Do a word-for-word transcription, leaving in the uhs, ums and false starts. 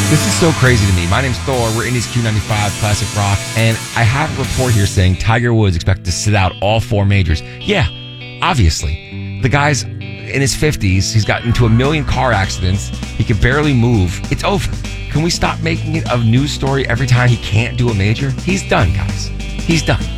This is so crazy to me. My name's Thor. We're Indies Q ninety-five Classic Rock, and I have a report here saying Tiger Woods expected to sit out all four majors. Yeah, obviously. The guy's in his fifties. He's gotten into a million car accidents. He can barely move. It's over. Can we stop making it a news story every time he can't do a major? He's done, guys. He's done.